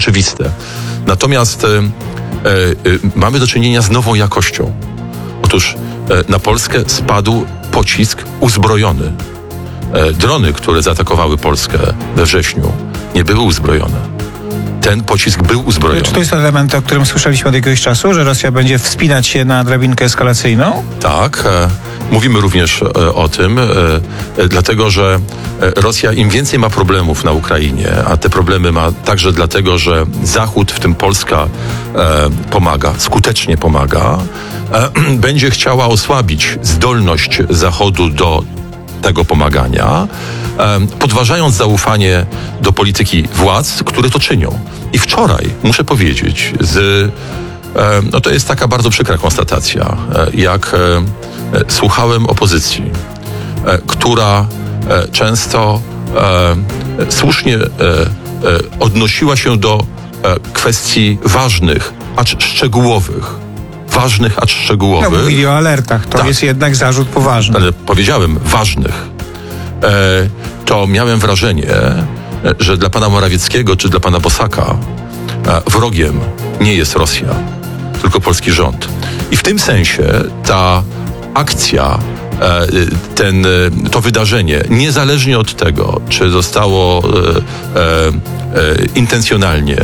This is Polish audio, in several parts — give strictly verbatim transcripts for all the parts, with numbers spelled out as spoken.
oczywiste. Natomiast e, e, mamy do czynienia z nową jakością. Otóż e, na Polskę spadł pocisk uzbrojony. E, drony, które zaatakowały Polskę we wrześniu, nie były uzbrojone. Ten pocisk był uzbrojony. Czy to jest element, o którym słyszeliśmy od jakiegoś czasu, że Rosja będzie wspinać się na drabinkę eskalacyjną? Tak. E, mówimy również e, o tym, e, e, dlatego że e, Rosja im więcej ma problemów na Ukrainie, a te problemy ma także dlatego, że Zachód, w tym Polska, e, pomaga, skutecznie pomaga, e, będzie chciała osłabić zdolność Zachodu do tego pomagania, podważając zaufanie do polityki władz, które to czynią. I wczoraj, muszę powiedzieć, z, no to jest taka bardzo przykra konstatacja, jak słuchałem opozycji, która często słusznie odnosiła się do kwestii ważnych, acz szczegółowych, ważnych, acz szczegółowych. No, mówili o alertach. To tak. jest jednak zarzut poważny. Ale powiedziałem ważnych. E, to miałem wrażenie, że dla pana Morawieckiego czy dla pana Bosaka e, wrogiem nie jest Rosja, tylko polski rząd. I w tym sensie ta akcja, e, ten, to wydarzenie, niezależnie od tego, czy zostało e, e, e, intencjonalnie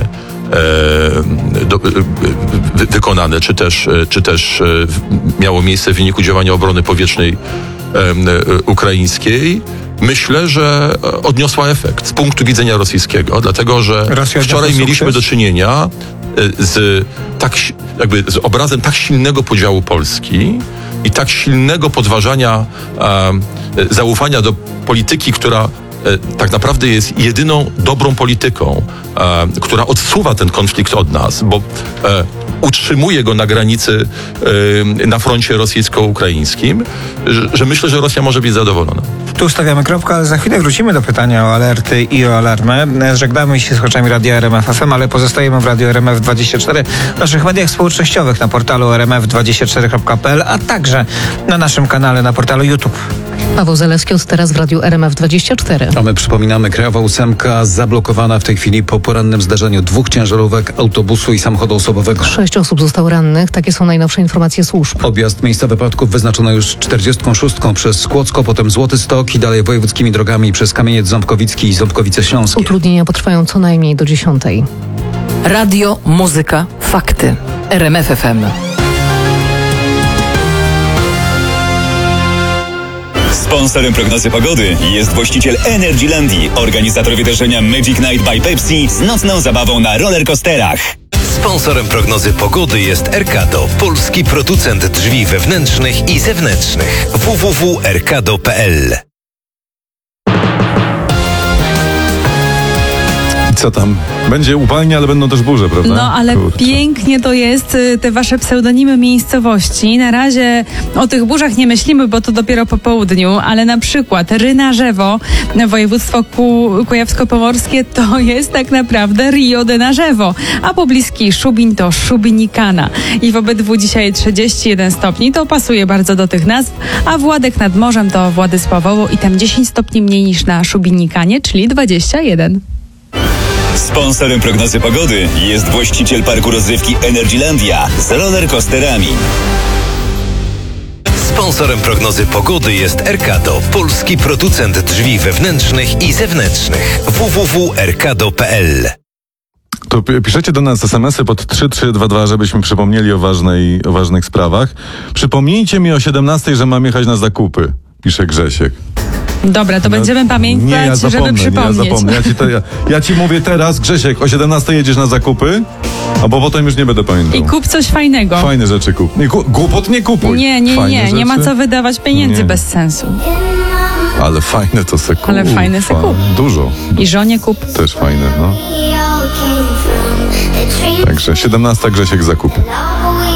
Do, wy, wykonane, czy też, czy też miało miejsce w wyniku działania obrony powietrznej e, ukraińskiej, myślę, że odniosła efekt z punktu widzenia rosyjskiego, dlatego że Rosja wczoraj mieliśmy sukces? do czynienia z, tak, jakby z obrazem tak silnego podziału Polski i tak silnego podważania e, zaufania do polityki, która tak naprawdę jest jedyną dobrą polityką, e, która odsuwa ten konflikt od nas, bo e, utrzymuje go na granicy, e, na froncie rosyjsko-ukraińskim, że, że myślę, że Rosja może być zadowolona. Tu stawiamy kropkę, ale za chwilę wrócimy do pytania o alerty i o alarmy. Żegnamy się z słuchaczami Radia R M F F M, ale pozostajemy w Radio R M F dwadzieścia cztery, w naszych mediach społecznościowych, na portalu r m f dwadzieścia cztery kropka p l, a także na naszym kanale na portalu YouTube. Paweł Zalewski teraz w Radiu R M F dwadzieścia cztery. A my przypominamy, Krajowa ósemka zablokowana w tej chwili po porannym zdarzeniu dwóch ciężarówek, autobusu i samochodu osobowego. Sześć osób zostało rannych. Takie są najnowsze informacje służb. Objazd miejsca wypadków wyznaczono już czterdziestką szóstką przez Skłocko, potem Złoty Stok i dalej wojewódzkimi drogami przez Kamieniec Ząbkowicki i Ząbkowice Śląskie. Utrudnienia potrwają co najmniej do dziesiątej. Radio, muzyka, fakty. R M F F M. Sponsorem prognozy pogody jest właściciel Energylandii, organizator wydarzenia Magic Night by Pepsi z nocną zabawą na rollercoasterach. Sponsorem prognozy pogody jest Erkado, polski producent drzwi wewnętrznych i zewnętrznych. w w w kropka erkado kropka p l. Co tam? Będzie upalnie, ale będą też burze, prawda? No, ale Kurczę. pięknie to jest, te wasze pseudonimy miejscowości. Na razie o tych burzach nie myślimy, bo to dopiero po południu, ale na przykład Rynarzewo, województwo Ku- kujawsko-pomorskie, to jest tak naprawdę Rio de Narzewo, a pobliski Szubin to Szubinikana. I w obydwu dzisiaj trzydzieści jeden stopni, to pasuje bardzo do tych nazw, a Władek nad morzem to Władysławowo i tam dziesięć stopni mniej niż na Szubinikanie, czyli dwadzieścia jeden. Sponsorem prognozy pogody jest właściciel parku rozrywki Energylandia z rollercoasterami. Sponsorem prognozy pogody jest Erkado, polski producent drzwi wewnętrznych i zewnętrznych. w w w kropka erkado kropka p l. To piszecie do nas es em esy pod trzy trzy dwa dwa, żebyśmy przypomnieli o, ważnej, o ważnych sprawach. Przypomnijcie mi o siedemnastej, że mam jechać na zakupy, pisze Grzesiek. Dobra, to No, będziemy pamiętać, nie, ja zapomnę, żeby przypomnieć. Nie, ja zapomnę. Ja ci, to, ja, ja ci mówię teraz, Grzesiek, o siedemnastej jedziesz na zakupy, a bo potem już nie będę pamiętał. I kup coś fajnego. Fajne rzeczy kup. Nie, ku, głupot nie kupuj. Nie, nie, fajne nie, rzeczy. nie ma co wydawać pieniędzy Nie. bez sensu. Ale fajne to se kup. Ale fajne se kup. Dużo. I żonie kup. Też fajne, no. Także siedemnasta Grzesiek zakupy.